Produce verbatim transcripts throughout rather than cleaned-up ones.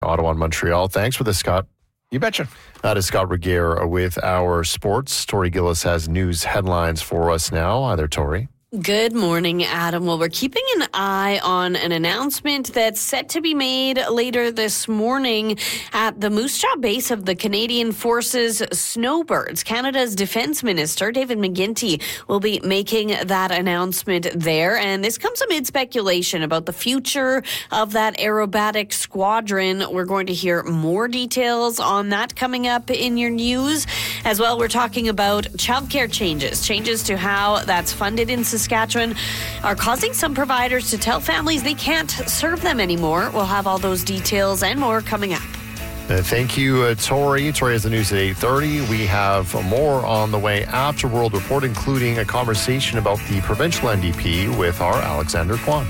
Ottawa and Montreal. Thanks for this, Scott. You betcha. That is Scott Regier with our sports. Tori Gillis has news headlines for us now. Hi there, Tori. Good morning, Adam. Well, we're keeping an eye on an announcement that's set to be made later this morning at the Moose Jaw base of the Canadian Forces Snowbirds. Canada's Defence Minister, David McGuinty, will be making that announcement there. And this comes amid speculation about the future of that aerobatic squadron. We're going to hear more details on that coming up in your news. As well, we're talking about childcare changes, changes to how that's funded in society. Saskatchewan are causing some providers to tell families they can't serve them anymore. We'll have all those details and more coming up. Uh, thank you, uh, Tori. Tori has the news at eight thirty. We have more on the way after World Report, including a conversation about the provincial N D P with our Alexander Kwan.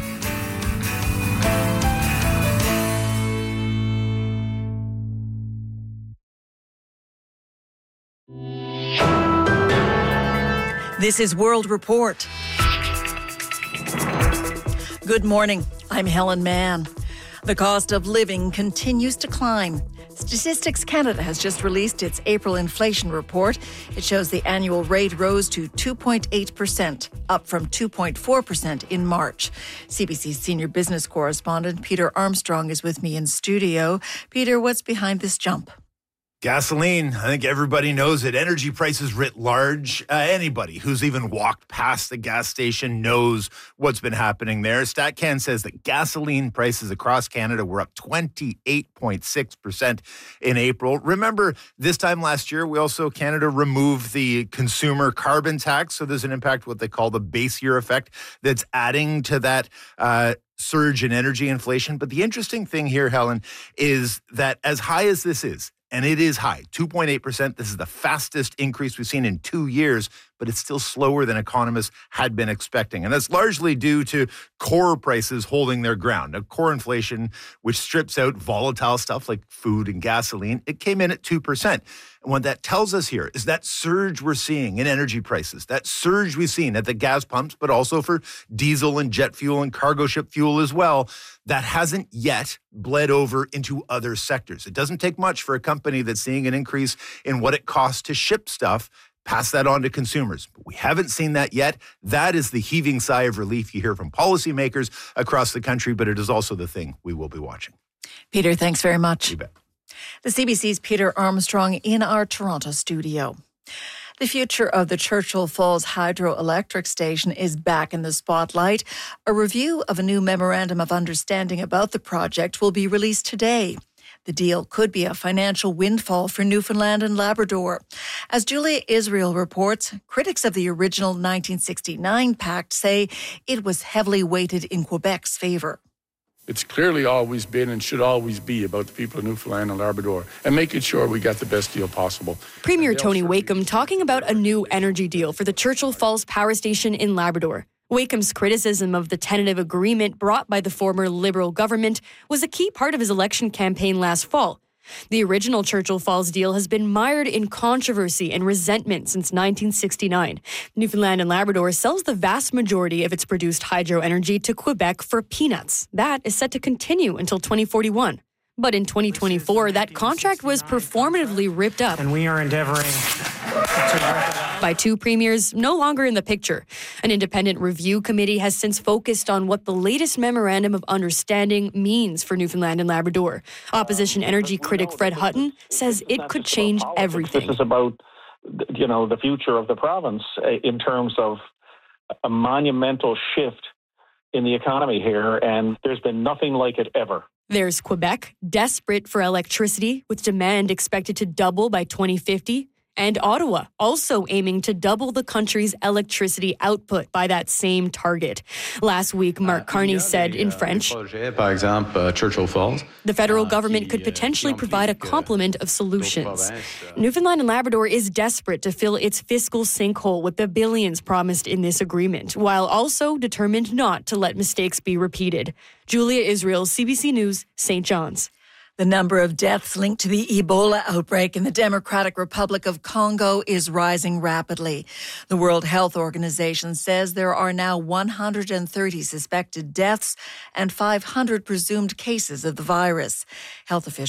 This is World Report. Good morning. I'm Helen Mann. The cost of living continues to climb. Statistics Canada has just released its April inflation report. It shows the annual rate rose to two point eight percent, up from two point four percent in March. C B C's senior business correspondent Peter Armstrong is with me in studio. Peter, what's behind this jump? Gasoline. I think everybody knows it. Energy prices writ large. Uh, anybody who's even walked past the gas station knows what's been happening there. StatCan says that gasoline prices across Canada were up twenty-eight point six percent in April. Remember, this time last year, we also, Canada removed the consumer carbon tax. So there's an impact, what they call the base year effect, that's adding to that uh, surge in energy inflation. But the interesting thing here, Helen, is that as high as this is, and it is high, two point eight percent. This is the fastest increase we've seen in two years, but it's still slower than economists had been expecting. And that's largely due to core prices holding their ground. Now, core inflation, which strips out volatile stuff like food and gasoline, it came in at two percent. And what that tells us here is that surge we're seeing in energy prices, that surge we've seen at the gas pumps, but also for diesel and jet fuel and cargo ship fuel as well, that hasn't yet bled over into other sectors. It doesn't take much for a company that's seeing an increase in what it costs to ship stuff, pass that on to consumers. But we haven't seen that yet. That is the heaving sigh of relief you hear from policymakers across the country, but it is also the thing we will be watching. Peter, thanks very much. You bet. The C B C's Peter Armstrong in our Toronto studio. The future of the Churchill Falls Hydroelectric Station is back in the spotlight. A review of a new memorandum of understanding about the project will be released today. The deal could be a financial windfall for Newfoundland and Labrador. As Julia Israel reports, critics of the original nineteen sixty-nine pact say it was heavily weighted in Quebec's favour. It's clearly always been and should always be about the people of Newfoundland and Labrador and making sure we get the best deal possible. Premier Tony Wakeham talking about a new energy deal for the Churchill Falls Power Station in Labrador. Wakeham's criticism of the tentative agreement brought by the former Liberal government was a key part of his election campaign last fall. The original Churchill Falls deal has been mired in controversy and resentment since nineteen sixty-nine. Newfoundland and Labrador sells the vast majority of its produced hydro energy to Quebec for peanuts. That is set to continue until twenty forty-one. But in twenty twenty-four, that contract was performatively ripped up. And we are endeavoring to rip it up. By two premiers no longer in the picture. An independent review committee has since focused on what the latest memorandum of understanding means for Newfoundland and Labrador. Opposition energy critic Fred Hutton says it could change everything. This is about, you know, the future of the province in terms of a monumental shift in the economy here, and there's been nothing like it ever. There's Quebec, desperate for electricity, with demand expected to double by twenty fifty. And Ottawa, also aiming to double the country's electricity output by that same target. Last week, Mark Carney said in French, Par exemple, Churchill Falls. The federal government could potentially provide a complement of solutions. Newfoundland and Labrador is desperate to fill its fiscal sinkhole with the billions promised in this agreement, while also determined not to let mistakes be repeated. Julia Israel, C B C News, Saint John's. The number of deaths linked to the Ebola outbreak in the Democratic Republic of Congo is rising rapidly. The World Health Organization says there are now one hundred thirty suspected deaths and five hundred presumed cases of the virus. Health officials